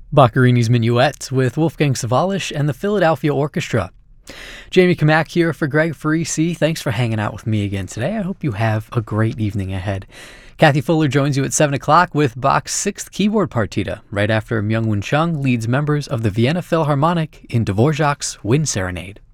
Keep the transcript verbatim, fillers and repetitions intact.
Boccherini's Minuet with Wolfgang Sawallisch and the Philadelphia Orchestra. Jamie Kamak here for Greg Farisi. Thanks for hanging out with me again today. I hope you have a great evening ahead. Kathy Fuller joins you at seven o'clock with Bach's Sixth Keyboard Partita, right after Myung-Whun Chung leads members of the Vienna Philharmonic in Dvorak's Wind Serenade.